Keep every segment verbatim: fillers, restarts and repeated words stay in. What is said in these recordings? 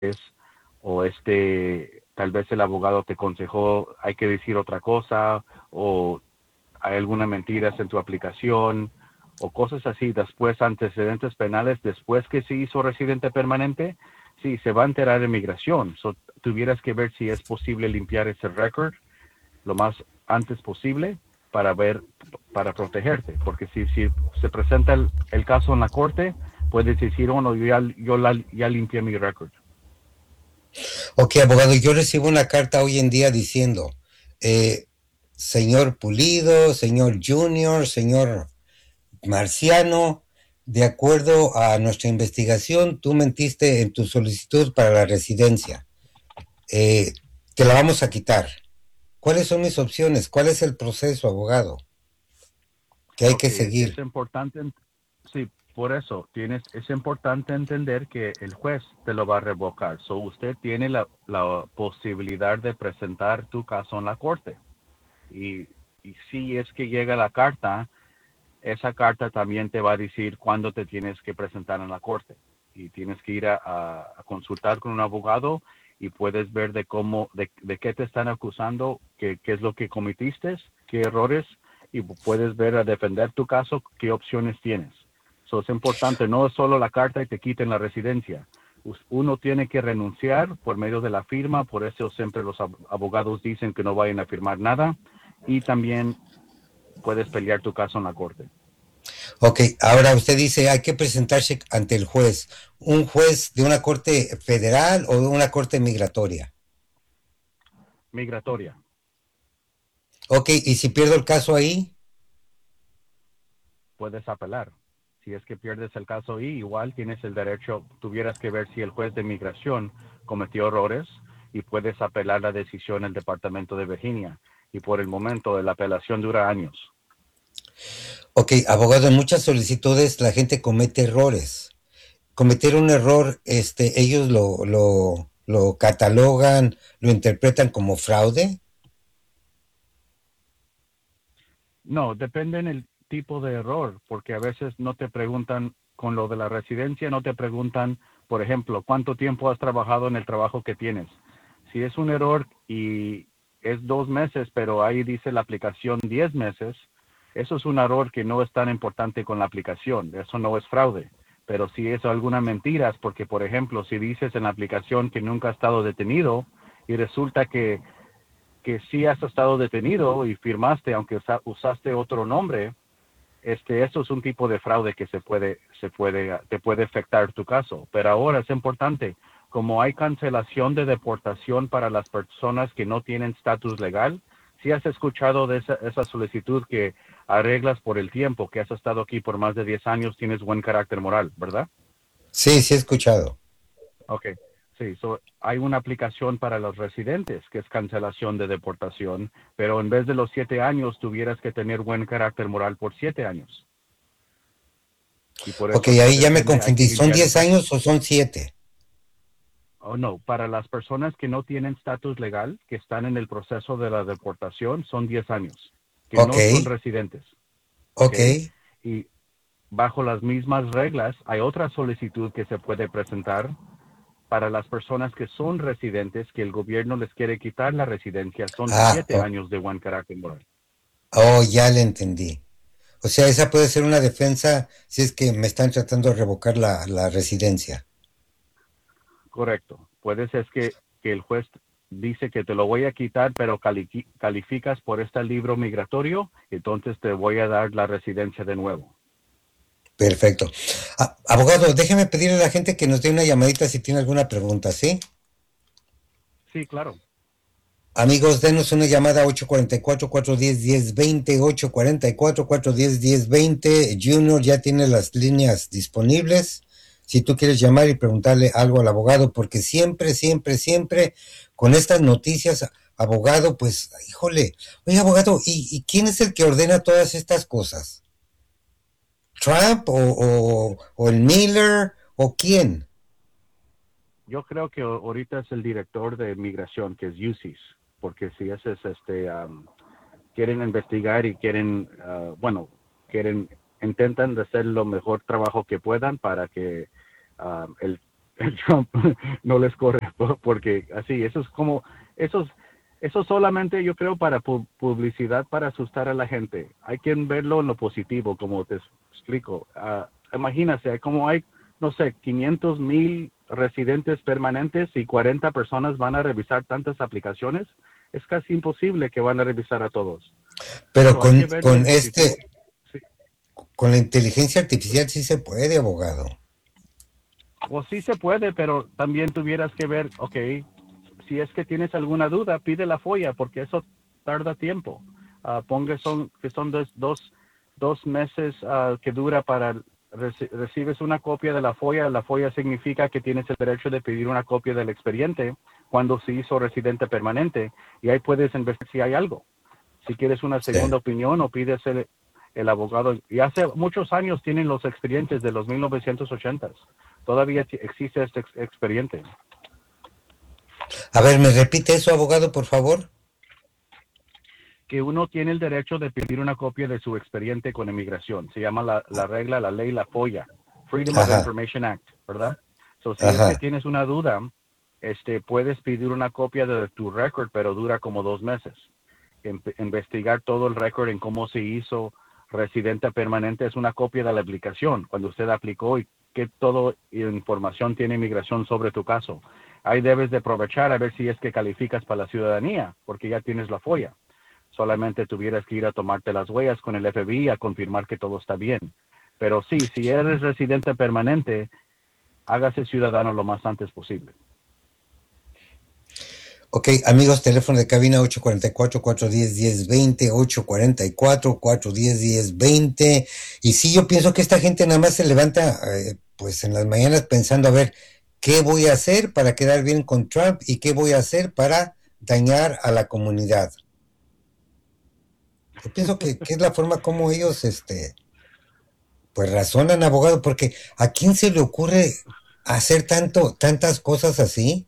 o este, tal vez el abogado te aconsejó hay que decir otra cosa, o hay alguna mentira en tu aplicación, o cosas así. Después, antecedentes penales, después que se hizo residente permanente, sí, se va a enterar de migración. So, tuvieras que ver si es posible limpiar ese récord lo más antes posible para ver, para protegerte, porque si, si se presenta el, el caso en la corte, puedes decir, oh, no, yo ya, yo la, ya limpié mi récord. Ok, abogado, yo recibo una carta hoy en día diciendo, eh, señor Pulido, señor Junior, señor Marciano, de acuerdo a nuestra investigación, tú mentiste en tu solicitud para la residencia. Eh, te la vamos a quitar. ¿Cuáles son mis opciones? ¿Cuál es el proceso, abogado, que hay Ok, que seguir? es importante, sí, por eso tienes, es importante entender que el juez te lo va a revocar. So, usted tiene la, la posibilidad de presentar tu caso en la corte. Y, y si es que llega la carta, esa carta también te va a decir cuándo te tienes que presentar en la corte. Y tienes que ir a, a, a consultar con un abogado y puedes ver de cómo, de, de qué te están acusando, qué, qué es lo que cometiste, qué errores, y puedes ver a defender tu caso, qué opciones tienes. So, es importante, no es solo la carta y te quiten la residencia. Uno tiene que renunciar por medio de la firma, por eso siempre los abogados dicen que no vayan a firmar nada, y también puedes pelear tu caso en la corte. Ok, ahora usted dice hay que presentarse ante el juez. ¿Un juez de una corte federal o de una corte migratoria? Migratoria. Ok, y si pierdo el caso ahí, Puedes apelar. Si es que pierdes el caso ahí, igual tienes el derecho, tuvieras que ver si el juez de migración cometió errores y puedes apelar la decisión del Departamento de Virginia. Y por el momento, la apelación dura años. ok, abogado, en muchas solicitudes la gente comete errores. Cometer un error, este, ellos lo, lo, lo catalogan, lo interpretan como fraude. No, depende en el tipo de error, porque a veces no te preguntan, con lo de la residencia, no te preguntan, por ejemplo, cuánto tiempo has trabajado en el trabajo que tienes. Si es un error y es dos meses, pero ahí dice la aplicación diez meses, eso es un error que no es tan importante con la aplicación, eso no es fraude. Pero si es alguna mentira, porque por ejemplo, si dices en la aplicación que nunca has estado detenido y resulta que que sí has estado detenido y firmaste, aunque usaste otro nombre, este, eso es un tipo de fraude que se puede, se puede, te puede afectar tu caso. Pero ahora es importante, como hay cancelación de deportación para las personas que no tienen estatus legal, si has escuchado de esa, esa solicitud que arreglas por el tiempo, que has estado aquí por más de diez años, tienes buen carácter moral, ¿verdad? Sí, sí he escuchado. Ok, sí, so, hay una aplicación para los residentes que es cancelación de deportación, pero en vez de los siete años tuvieras que tener buen carácter moral por siete años. Y por Ok, eso ahí ya me depende, hay que confundí. ¿Son limpiar el diez récord. años o son siete? O no, para las personas que no tienen estatus legal, que están en el proceso de la deportación, son diez años, que Ok, no son residentes. Ok, ok. y bajo las mismas reglas hay otra solicitud que se puede presentar para las personas que son residentes, que el gobierno les quiere quitar la residencia, son Ah, siete oh, años de buen carácter moral. oh, ya le entendí. O sea, esa puede ser una defensa si es que me están tratando de revocar la, la residencia. Correcto. Puede ser que, que el juez dice que te lo voy a quitar, pero cali calificas por este libro migratorio, entonces te voy a dar la residencia de nuevo. Perfecto. Ah, abogado, déjeme pedirle a la gente que nos dé una llamadita si tiene alguna pregunta, ¿sí? Sí, claro. Amigos, denos una llamada ocho cuatro cuatro, cuatro uno cero, uno cero dos cero, ocho cuatro cuatro, cuatro uno cero, uno cero dos cero. Junior ya tiene las líneas disponibles. Si tú quieres llamar y preguntarle algo al abogado, porque siempre, siempre, siempre con estas noticias, abogado, pues, híjole, oye, abogado, ¿y, y quién es el que ordena todas estas cosas? ¿Trump o, o, o el Miller o quién? Yo creo que ahorita es el director de migración, que es U C I S, porque si ese es este, um, quieren investigar y quieren, uh, bueno, quieren, intentan de hacer lo mejor trabajo que puedan para que uh, el, el Trump no les corre, porque así, eso es como, eso, eso solamente yo creo para pu publicidad, para asustar a la gente. Hay que verlo en lo positivo, como te explico. Uh, imagínate, como hay, no sé, quinientos mil residentes permanentes y cuarenta personas van a revisar tantas aplicaciones, es casi imposible que van a revisar a todos. Pero So, hay que con, verlo con en positivo. este, Sí. con la inteligencia artificial sí se puede, abogado. Pues sí se puede, pero también tuvieras que ver, ok, si es que tienes alguna duda, pide la folla, porque eso tarda tiempo. Uh, ponga son, que son dos, dos, dos meses uh, que dura para reci recibes una copia de la folla. La folla significa que tienes el derecho de pedir una copia del expediente cuando se hizo residente permanente, y ahí puedes investigar si hay algo. Si quieres una Sí. segunda opinión, o pides el, el abogado. Y hace muchos años tienen los expedientes de los mil novecientos ochentas. Todavía existe este ex expediente. A ver, ¿me repite eso, abogado, por favor? Que uno tiene el derecho de pedir una copia de su expediente con inmigración. Se llama la, la regla, la ley, la folla. Freedom of Ajá, Information Act, ¿verdad? So, si es que ajá. tienes una duda, este, puedes pedir una copia de tu récord, pero dura como dos meses. En, investigar todo el récord en cómo se hizo residente permanente es una copia de la aplicación, cuando usted aplicó, y qué toda información tiene inmigración sobre tu caso. Ahí debes de aprovechar a ver si es que calificas para la ciudadanía, porque ya tienes la folla. Solamente tuvieras que ir a tomarte las huellas con el F B I a confirmar que todo está bien. Pero sí, si eres residente permanente, hágase ciudadano lo más antes posible. Ok, amigos, teléfono de cabina ocho cuatro cuatro, cuatro uno cero, uno cero dos cero, ocho cuatro cuatro, cuatro uno cero, uno cero dos cero. Y sí, yo pienso que esta gente nada más se levanta eh, pues en las mañanas pensando a ver qué voy a hacer para quedar bien con Trump y qué voy a hacer para dañar a la comunidad. Yo pienso que, que es la forma como ellos este, pues razonan, abogado, porque ¿a quién se le ocurre hacer tanto, tantas cosas así?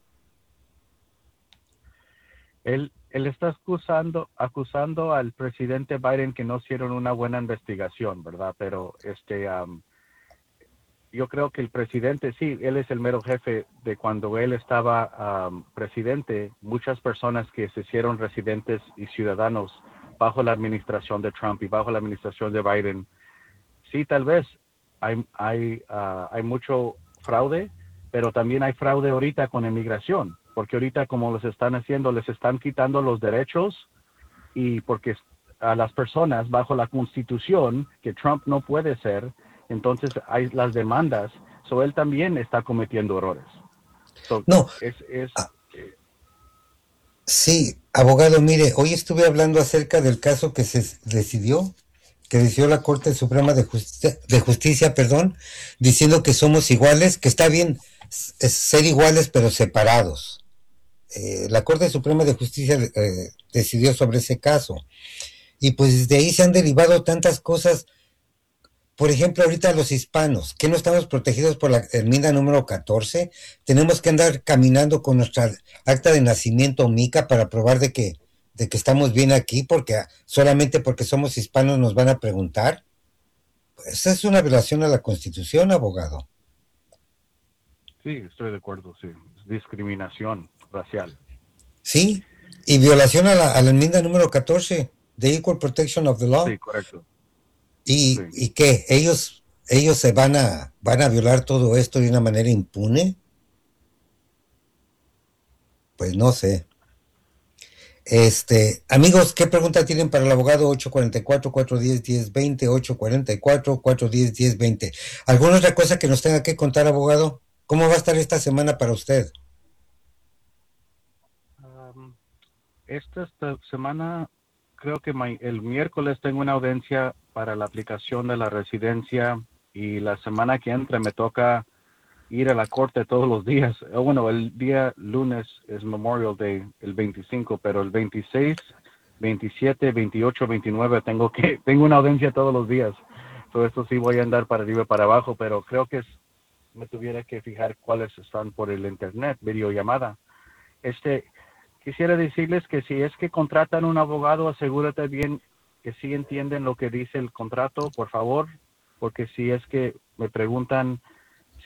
Él, él está acusando, acusando al presidente Biden que no hicieron una buena investigación, ¿verdad? Pero este, um, yo creo que el presidente, sí, él es el mero jefe. De cuando él estaba um, presidente, muchas personas que se hicieron residentes y ciudadanos bajo la administración de Trump y bajo la administración de Biden, sí, tal vez hay, hay, uh, hay mucho fraude, pero también hay fraude ahorita con inmigración, porque ahorita como los están haciendo, les están quitando los derechos, y porque a las personas bajo la Constitución, que Trump no puede ser, entonces hay las demandas, so él también está cometiendo errores. So, No, es, es, ah, sí, abogado, mire, hoy estuve hablando acerca del caso que se decidió, que decidió la Corte Suprema de Justicia, de Justicia, perdón, diciendo que somos iguales, que está bien es ser iguales pero separados. Eh, la Corte Suprema de Justicia eh, decidió sobre ese caso. Y pues de ahí se han derivado tantas cosas. Por ejemplo, ahorita los hispanos, que no estamos protegidos por la enmienda número catorce, tenemos que andar caminando con nuestra acta de nacimiento mica para probar de que, de que estamos bien aquí, porque solamente porque somos hispanos nos van a preguntar. Esa es una violación a la Constitución, abogado. sí, estoy de acuerdo, sí, es discriminación racial. Sí, y violación a la, a la enmienda número catorce de Equal Protection of the Law. Sí, correcto. Sí. ¿Y, y qué? ¿Ellos, ellos se van a, van a violar todo esto de una manera impune? Pues no sé. Este, amigos, ¿qué pregunta tienen para el abogado? ocho cuatro cuatro, cuatro uno cero, uno cero dos cero, ocho cuatro cuatro, cuatro uno cero, uno cero dos cero. ¿Alguna otra cosa que nos tenga que contar, abogado? ¿Cómo va a estar esta semana para usted? Um, esta, esta semana, creo que my, el miércoles tengo una audiencia para la aplicación de la residencia, y la semana que entra me toca ir a la corte todos los días. Bueno, el día lunes es Memorial Day, el veinticinco, pero el veintiséis, veintisiete, veintiocho, veintinueve tengo que tengo una audiencia todos los días. Todo esto sí voy a andar para arriba y para abajo, pero creo que es, me tuviera que fijar cuáles están por el internet, videollamada. Este, quisiera decirles que si es que contratan un abogado, asegúrate bien que sí entienden lo que dice el contrato, por favor, porque si es que me preguntan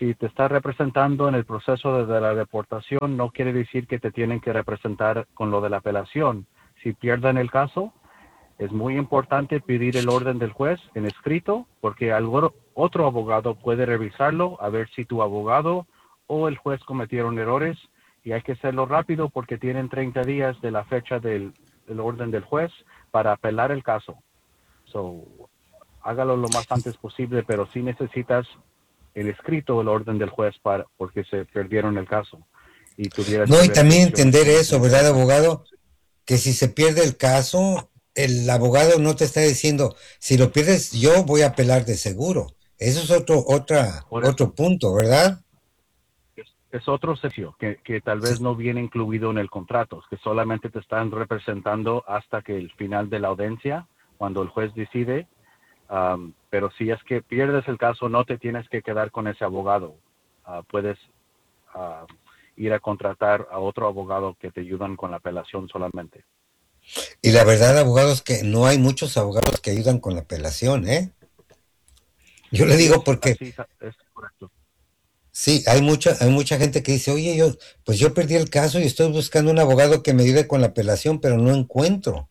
si te está representando en el proceso de, de la deportación, no quiere decir que te tienen que representar con lo de la apelación. Si pierden el caso, es muy importante pedir el orden del juez en escrito, porque algo, otro abogado puede revisarlo, a ver si tu abogado o el juez cometieron errores, y hay que hacerlo rápido porque tienen treinta días de la fecha del, del orden del juez para apelar el caso. So, hágalo lo más antes posible, pero sí necesitas el escrito, el orden del juez, para porque se perdieron el caso. Y tuvieras No, que y ver qué también opciones entender tienes en eso, ese ¿verdad, momento. abogado? Que si se pierde el caso, el abogado no te está diciendo, si lo pierdes, yo voy a apelar de seguro. Eso es otro, otra, Por otro eso, punto, ¿verdad? es, es otro servicio que, que tal Sí. vez no viene incluido en el contrato, que solamente te están representando hasta que el final de la audiencia, cuando el juez decide. Um, pero si es que pierdes el caso, no te tienes que quedar con ese abogado. Uh, puedes uh, ir a contratar a otro abogado que te ayudan con la apelación solamente. Y la verdad, abogados, que no hay muchos abogados que ayudan con la apelación, ¿eh? Yo le Sí, es digo porque así, es correcto. sí, hay mucha, hay mucha gente que dice, oye, yo, pues yo perdí el caso y estoy buscando un abogado que me ayude con la apelación, pero no encuentro.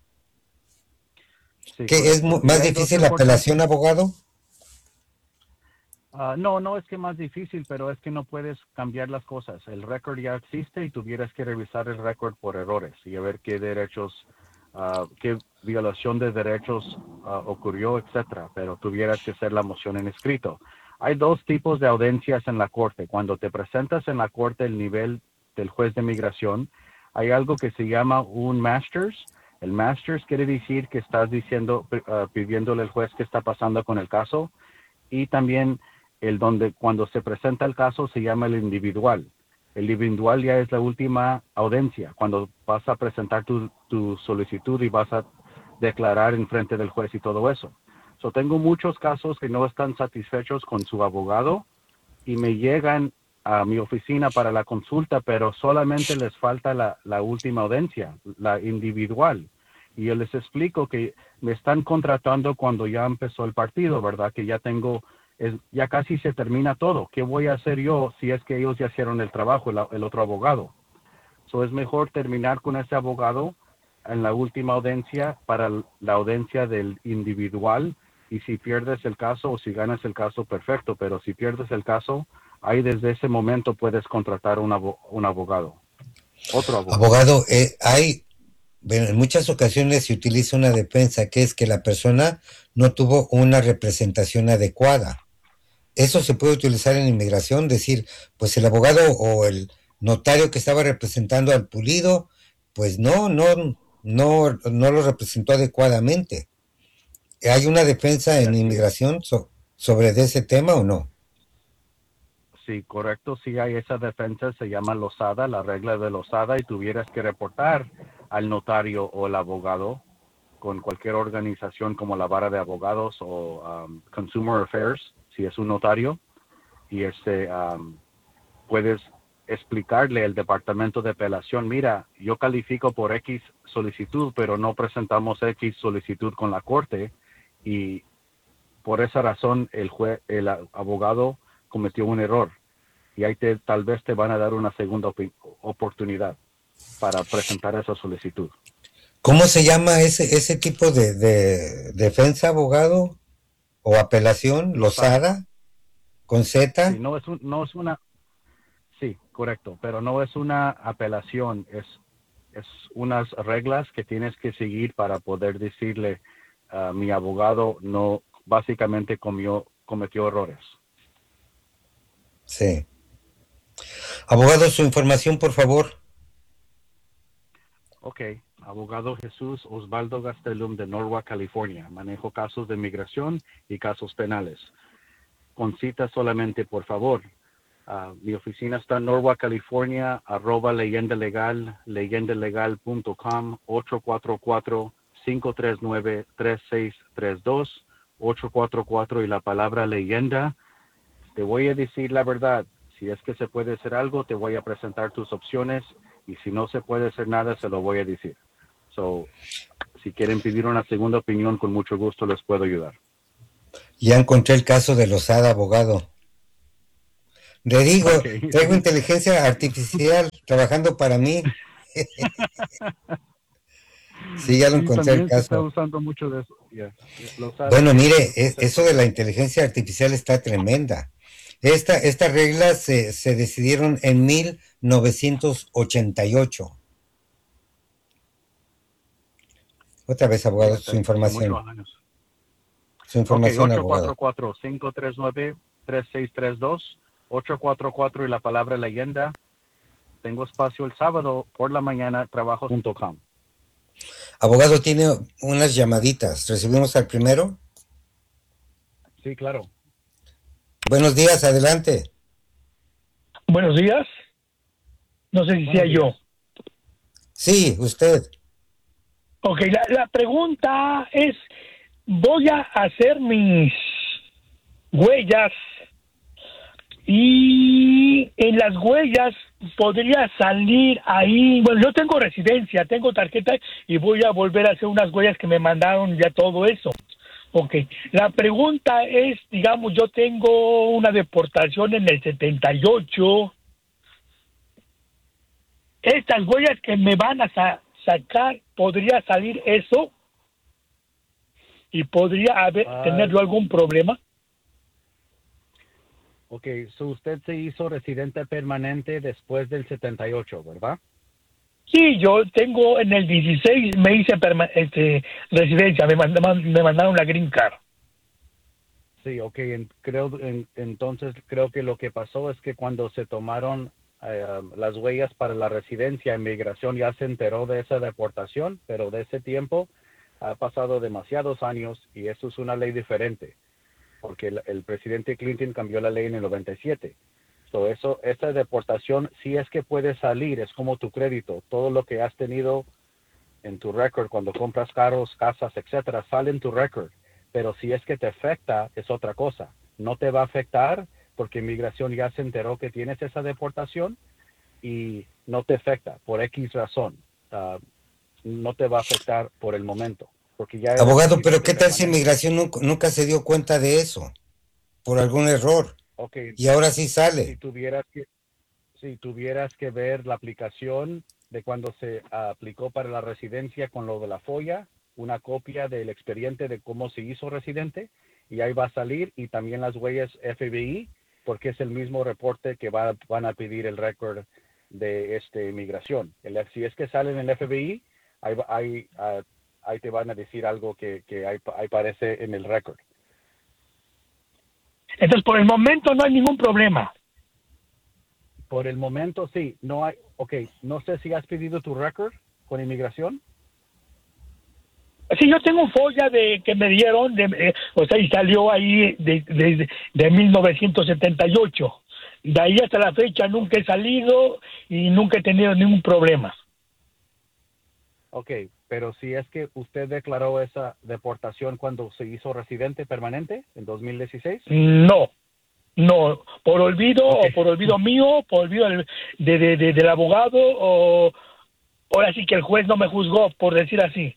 Sí, ¿Qué es correcto. mu- Y más hay dos difícil la importantes. apelación, abogado? Uh, no, no es que más difícil, pero es que no puedes cambiar las cosas. El récord ya existe y tuvieras que revisar el récord por errores y a ver qué derechos, uh, qué violación de derechos uh, ocurrió, etcétera. Pero tuvieras que hacer la moción en escrito. Hay dos tipos de audiencias en la corte. Cuando te presentas en la corte, el nivel del juez de migración, hay algo que se llama un masters. El masters quiere decir que estás diciendo, uh, pidiéndole al juez qué está pasando con el caso, y también el donde cuando se presenta el caso se llama el individual. El individual ya es la última audiencia, cuando vas a presentar tu, tu solicitud y vas a declarar en frente del juez y todo eso. So, tengo muchos casos que no están satisfechos con su abogado y me llegan a mi oficina para la consulta, pero solamente les falta la, la última audiencia, la individual. Y yo les explico que me están contratando cuando ya empezó el partido, ¿verdad? Que ya tengo, es, ya casi se termina todo. ¿Qué voy a hacer yo si es que ellos ya hicieron el trabajo, el, el otro abogado? So, es mejor terminar con ese abogado en la última audiencia para la audiencia del individual, y si pierdes el caso o si ganas el caso, perfecto, pero si pierdes el caso, ahí desde ese momento puedes contratar un, abo un abogado, otro abogado. Abogado, eh, hay, bueno, en muchas ocasiones se utiliza una defensa que es que la persona no tuvo una representación adecuada. Eso se puede utilizar en inmigración, decir, pues el abogado o el notario que estaba representando al pulido, pues no, no, no, no lo representó adecuadamente. ¿Hay una defensa Sí, en así es. inmigración so- sobre de ese tema o no? Sí, correcto, sí hay esa defensa, se llama losada, la regla de losada, y tuvieras que reportar al notario o el abogado con cualquier organización como la Vara de Abogados o um, Consumer Affairs, si es un notario, y este um, puedes explicarle al departamento de apelación, mira, yo califico por X solicitud, pero no presentamos X solicitud con la corte, y por esa razón el jue el abogado cometió un error, y ahí te, tal vez te van a dar una segunda oportunidad para presentar esa solicitud. ¿Cómo se llama ese, ese tipo de, de defensa, abogado? ¿O apelación? Losada. ¿Losada? ¿Con Sí, Z? no es, un, no es una, sí, correcto, pero no es una apelación, es, es unas reglas que tienes que seguir para poder decirle, uh, mi abogado no, básicamente comió, cometió errores. Sí. Abogado, su información, por favor. Ok, abogado Jesús Osvaldo Gastelum de Norwalk, California. Manejo casos de migración y casos penales. Con cita solamente, por favor. Uh, mi oficina está en Norwalk, California, arroba leyenda legal, leyenda legal punto com, ocho cuatro cuatro, cinco tres nueve, tres seis tres dos, ocho cuatro cuatro y la palabra leyenda. Te voy a decir la verdad. Si es que se puede hacer algo, te voy a presentar tus opciones, y si no se puede hacer nada, se lo voy a decir. So, si quieren pedir una segunda opinión, con mucho gusto les puedo ayudar. Ya encontré el caso de Losada, abogado. Le digo, Okay. traigo inteligencia artificial trabajando para mí. Sí, ya lo Sí, encontré el también se está caso. usando mucho de eso. Yeah. Los Bueno, árabes mire, los e- usan eso de también. la inteligencia artificial está tremenda. Esta, estas reglas se, se decidieron en mil novecientos ochenta y ocho. Otra vez, Oh, abogado, ya su te- hace información. muchos años. Su Ok, información, ocho cuatro abogado. cuatro, cinco tres nueve, tres seis tres dos. ocho cuatro cuatro y la palabra leyenda. Tengo espacio el sábado por la mañana, trabajo punto com. Abogado, tiene unas llamaditas. ¿Recibimos al primero? Sí, claro. Buenos días, adelante. Buenos días. No sé si sea Buenos días. yo. Sí, usted. Ok, la, la pregunta es, voy a hacer mis huellas y en las huellas podría salir ahí, bueno, yo tengo residencia, tengo tarjeta y voy a volver a hacer unas huellas que me mandaron ya todo eso. Ok, la pregunta es, digamos, yo tengo una deportación en el setenta y ocho. Estas huellas que me van a sa- sacar, ¿podría salir eso? ¿Y podría haber, Uh, tenerlo algún problema? ok, so usted se hizo residente permanente después del setenta y ocho, ¿verdad? Sí, yo tengo en el dieciséis, me hice perma- este, residencia, me, mand- me mandaron la green card. Sí, ok, en- creo, en- entonces creo que lo que pasó es que cuando se tomaron eh, las huellas para la residencia, inmigración ya se enteró de esa deportación, pero de ese tiempo ha pasado demasiados años y eso es una ley diferente, porque el, el presidente Clinton cambió la ley en el noventa y siete. So eso, esa deportación, si es que puede salir, es como tu crédito, todo lo que has tenido en tu récord cuando compras carros, casas, etcétera, sale en tu récord. Pero si es que te afecta, es otra cosa. No te va a afectar porque inmigración ya se enteró que tienes esa deportación y no te afecta por X razón. Uh, no te va a afectar por el momento porque ya eres Abogado, pero residente ¿qué tal si permanente. inmigración nunca, nunca se dio cuenta de eso? Por algún error. Ok, Y ahora sí si sale. tuvieras que, si tuvieras que ver la aplicación de cuando se uh, aplicó para la residencia con lo de la folla, una copia del expediente de cómo se hizo residente, y ahí va a salir, y también las huellas F B I, porque es el mismo reporte que va, van a pedir el récord de este inmigración. El, si es que sale en el F B I, ahí, ahí, uh, ahí te van a decir algo que, que ahí, ahí aparece en el récord. Entonces, por el momento no hay ningún problema. Por el momento, sí. No hay, ok, no sé si has pedido tu récord con inmigración. Sí, yo tengo un folla de que me dieron, de, eh, o sea, y salió ahí de, de, de mil novecientos setenta y ocho. De ahí hasta la fecha nunca he salido y nunca he tenido ningún problema. Ok, pero si es que usted declaró esa deportación cuando se hizo residente permanente en dos mil dieciséis. No, no, por olvido Ok, o por olvido mío, por olvido del, de, de, de- del abogado o ahora sí que el juez no me juzgó, por decir así.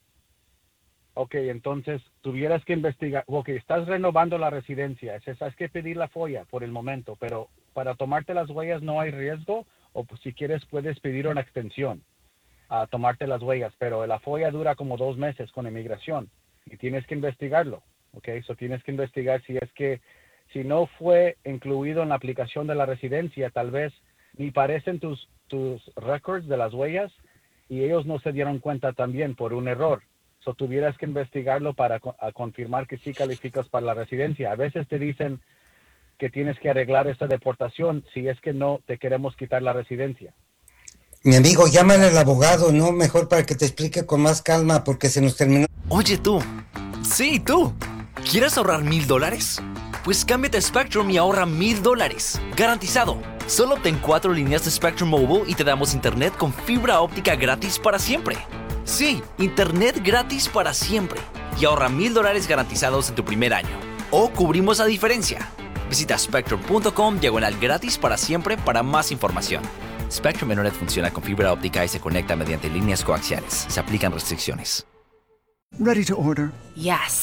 ok, entonces tuvieras que investigar, ok, estás renovando la residencia, es es que pedir la folla por el momento, pero para tomarte las huellas no hay riesgo, o pues, si quieres puedes pedir una extensión a tomarte las huellas, pero la folla dura como dos meses con inmigración y tienes que investigarlo, ok, eso tienes que investigar si es que, si no fue incluido en la aplicación de la residencia, tal vez ni parecen tus, tus records de las huellas y ellos no se dieron cuenta también por un error. So, tuvieras que investigarlo para co- a confirmar que sí calificas para la residencia. A veces te dicen que tienes que arreglar esta deportación si es que no te queremos quitar la residencia. Mi amigo, llámale al abogado, ¿no? Mejor para que te explique con más calma, porque se nos terminó. Oye tú, sí tú, ¿quieres ahorrar mil dólares? Pues cámbiate a Spectrum y ahorra mil dólares, garantizado. Solo obtén cuatro líneas de Spectrum Mobile y te damos internet con fibra óptica gratis para siempre. Sí, internet gratis para siempre. Y ahorra mil dólares garantizados en tu primer año. O cubrimos la diferencia. Visita spectrum.com diagonal gratis para siempre para más información. Spectrum Internet funciona con fibra óptica y se conecta mediante líneas coaxiales. Se aplican restricciones. Ready to order. Yes.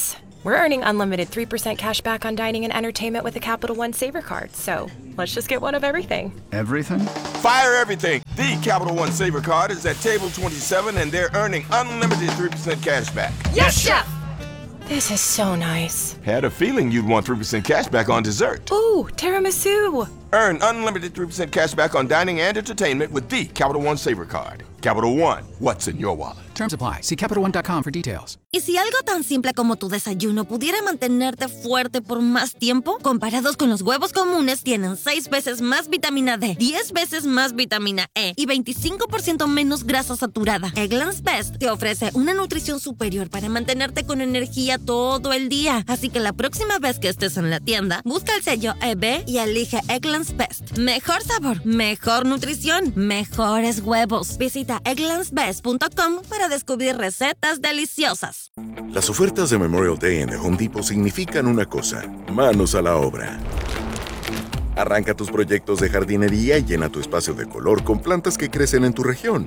We're earning unlimited three percent cash back on dining and entertainment with a Capital One Saver card. So let's just get one of everything. Everything? Fire everything. The Capital One Saver card is at table twenty-seven, and they're earning unlimited three percent cash back. Yes, Chef! This is so nice. Had a feeling you'd want three percent cash back on dessert. Ooh, tiramisu. Earn unlimited three percent cash back on dining and entertainment with the Capital One Saver card. Capital One, what's in your wallet? Terms apply. See Capital One dot com for details. ¿Y si algo tan simple como tu desayuno pudiera mantenerte fuerte por más tiempo? Comparados con los huevos comunes, tienen seis veces más vitamina D, diez veces más vitamina E y veinticinco por ciento menos grasa saturada. Eggland's Best te ofrece una nutrición superior para mantenerte con energía todo el día. Así que la próxima vez que estés en la tienda, busca el sello E B y elige Eggland's Best. Mejor sabor, mejor nutrición, mejores huevos. Visita egglands best punto com para descubrir recetas deliciosas. Las ofertas de Memorial Day en The Home Depot significan una cosa: manos a la obra. Arranca tus proyectos de jardinería y llena tu espacio de color con plantas que crecen en tu región.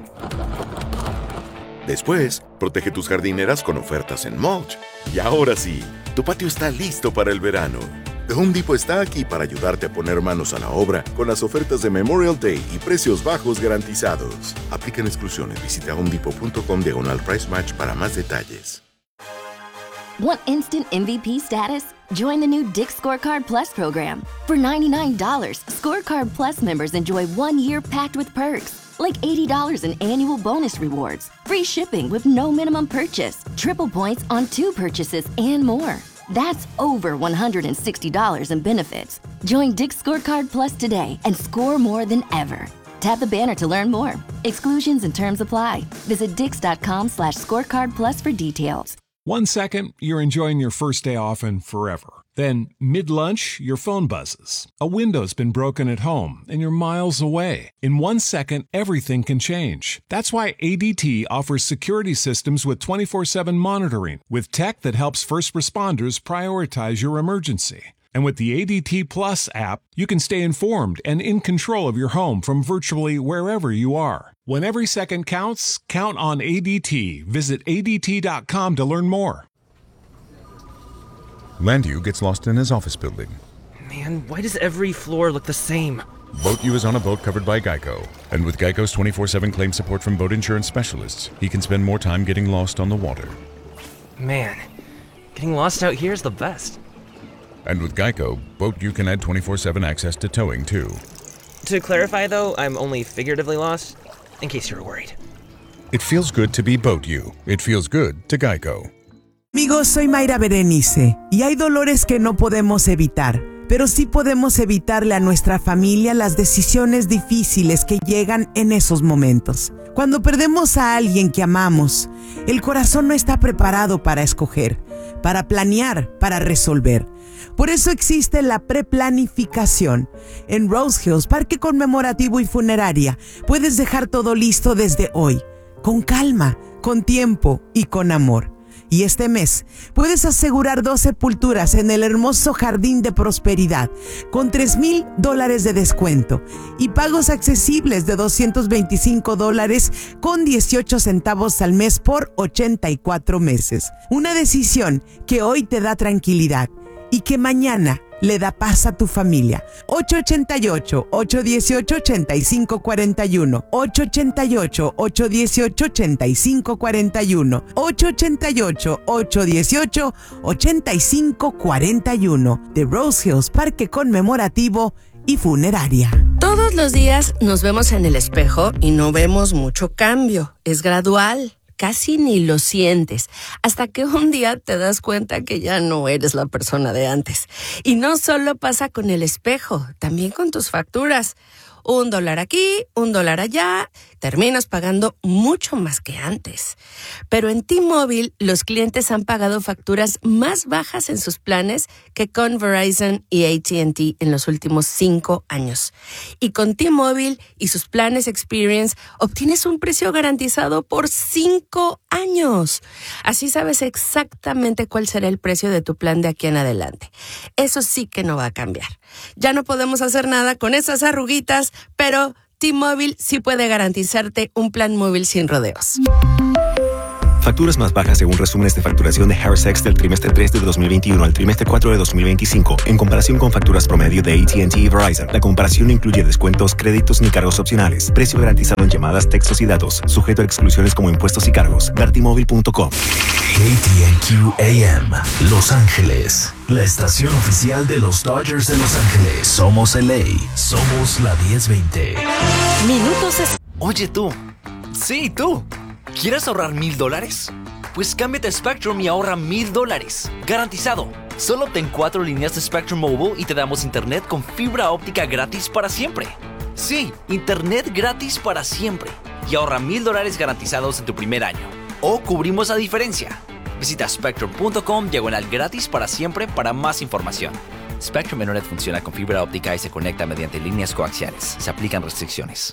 Después, protege tus jardineras con ofertas en mulch. Y ahora sí, tu patio está listo para el verano. The Home Depot está aquí para ayudarte a poner manos a la obra con las ofertas de Memorial Day y precios bajos garantizados. Aplican exclusiones. Visita homedepot.com diagonal price match para más detalles. Want instant M V P status? Join the new Dick's Scorecard Plus program. For ninety-nine dollars, Scorecard Plus members enjoy one year packed with perks, like eighty dollars in annual bonus rewards, free shipping with no minimum purchase, triple points on two purchases, and more. That's over one hundred sixty dollars in benefits. Join Dick's Scorecard Plus today and score more than ever. Tap the banner to learn more. Exclusions and terms apply. Visit dix.com slash scorecard plus for details. One second, you're enjoying your first day off and forever. Then, mid-lunch, your phone buzzes. A window's been broken at home and you're miles away. In one second, everything can change. That's why A D T offers security systems with twenty-four seven monitoring, with tech that helps first responders prioritize your emergency. And with the A D T Plus app, you can stay informed and in control of your home from virtually wherever you are. When every second counts, count on A D T. Visit A D T dot com to learn more. Landu gets lost in his office building. Man, why does every floor look the same? BoatU is on a boat covered by Geico. And with Geico's twenty-four seven claim support from boat insurance specialists, he can spend more time getting lost on the water. Man, getting lost out here is the best. And with Geico, BoatU can add twenty-four seven access to towing, too. To clarify, though, I'm only figuratively lost, in case you were worried. It feels good to be BoatU. It feels good to Geico. Amigos, soy Mayra Berenice, y hay dolores que no podemos evitar, pero sí podemos evitarle a nuestra familia las decisiones difíciles que llegan en esos momentos. Cuando perdemos a alguien que amamos, el corazón no está preparado para escoger, para planear, para resolver. Por eso existe la preplanificación. En Rose Hills, Parque Conmemorativo y Funeraria, puedes dejar todo listo desde hoy, con calma, con tiempo y con amor. Y este mes puedes asegurar dos sepulturas en el hermoso Jardín de Prosperidad con tres mil dólares de descuento y pagos accesibles de doscientos veinticinco dólares con dieciocho centavos al mes por ochenta y cuatro meses. Una decisión que hoy te da tranquilidad y que mañana le da paz a tu familia. ocho ocho ocho, ocho uno ocho, ocho cinco cuatro uno. ocho ocho ocho, ocho uno ocho, ocho cinco cuatro uno. ocho ocho ocho, ocho uno ocho, ocho cinco cuatro uno. De Rose Hills, Parque Conmemorativo y Funeraria. Todos los días nos vemos en el espejo y no vemos mucho cambio. Es gradual. Casi ni lo sientes, hasta que un día te das cuenta que ya no eres la persona de antes. Y no solo pasa con el espejo, también con tus facturas. Un dólar aquí, un dólar allá, terminas pagando mucho más que antes. Pero en T-Mobile, los clientes han pagado facturas más bajas en sus planes que con Verizon y A T and T en los últimos cinco años. Y con T-Mobile y sus planes Experience, obtienes un precio garantizado por cinco años. Así sabes exactamente cuál será el precio de tu plan de aquí en adelante. Eso sí que no va a cambiar. Ya no podemos hacer nada con esas arruguitas, pero T-Mobile sí puede garantizarte un plan móvil sin rodeos. Facturas más bajas según resúmenes de facturación de Harris X del trimestre tres de dos mil veintiuno al trimestre cuatro de dos mil veinticinco, en comparación con facturas promedio de A T and T y Verizon. La comparación no incluye descuentos, créditos ni cargos opcionales. Precio garantizado en llamadas, textos y datos. Sujeto a exclusiones como impuestos y cargos. Dartimóvil punto com. K T N Q A M, Los Ángeles. La estación oficial de los Dodgers de Los Ángeles. Somos L A. Somos la diez veinte. Minutos es... Oye tú. Sí, tú. ¿Quieres ahorrar mil dólares? Pues cámbiate a Spectrum y ahorra mil dólares. Garantizado. Solo obtén cuatro líneas de Spectrum Mobile y te damos internet con fibra óptica gratis para siempre. Sí, internet gratis para siempre. Y ahorra mil dólares garantizados en tu primer año. O cubrimos la diferencia. Visita spectrum punto com diagonal gratis para siempre para más información. Spectrum Internet funciona con fibra óptica y se conecta mediante líneas coaxiales. Se aplican restricciones.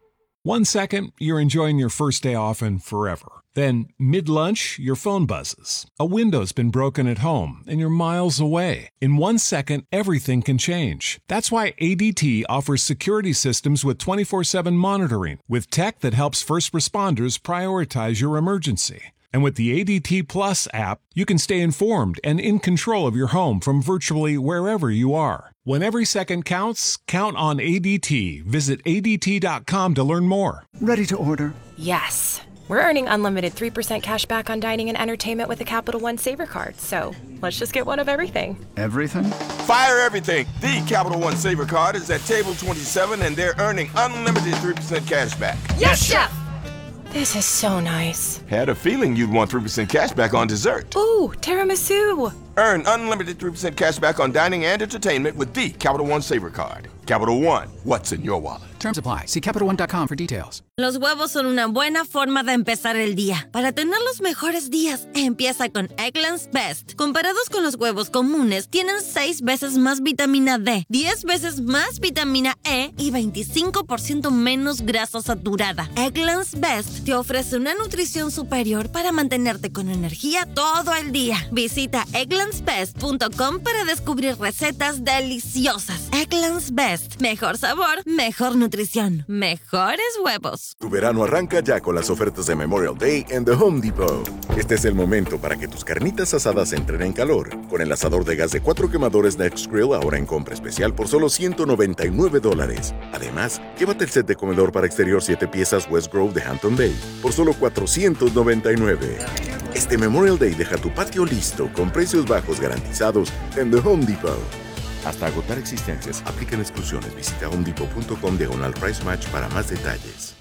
One second, you're enjoying your first day off and forever. Then, mid-lunch, your phone buzzes. A window's been broken at home and you're miles away. In one second, everything can change. That's why A D T offers security systems with twenty-four seven monitoring, with tech that helps first responders prioritize your emergency. And with the A D T Plus app, you can stay informed and in control of your home from virtually wherever you are. When every second counts, count on A D T. Visit A D T dot com to learn more. Ready to order? Yes. We're earning unlimited three percent cash back on dining and entertainment with a Capital One Saver Card. So let's just get one of everything. Everything? Fire everything. The Capital One Saver Card is at table twenty-seven and they're earning unlimited three percent cash back. Yes, Chef! This is so nice. Had a feeling you'd want three percent cash back on dessert. Ooh, tiramisu. Earn unlimited three percent cash back on dining and entertainment with the Capital One Saver Card. Capital One, what's in your wallet? Terms apply. See Capital One dot com for details. Los huevos son una buena forma de empezar el día. Para tener los mejores días, empieza con Eggland's Best. Comparados con los huevos comunes, tienen seis veces más vitamina D, diez veces más vitamina E y veinticinco por ciento menos grasa saturada. Eggland's Best te ofrece una nutrición superior para mantenerte con energía todo el día. Visita egglands best punto com para descubrir recetas deliciosas. Eggland's Best. Mejor sabor, mejor nutrición, mejores huevos. Tu verano arranca ya con las ofertas de Memorial Day en The Home Depot. Este es el momento para que tus carnitas asadas entren en calor. Con el asador de gas de cuatro quemadores Next Grill ahora en compra especial por solo ciento noventa y nueve dólares. Además, llévate el set de comedor para exterior siete piezas West Grove de Hampton Bay por solo cuatrocientos noventa y nueve. Este Memorial Day deja tu patio listo con precios bajos garantizados en The Home Depot. Hasta agotar existencias, aplican exclusiones. Visita home depot punto com diagonal price match para más detalles.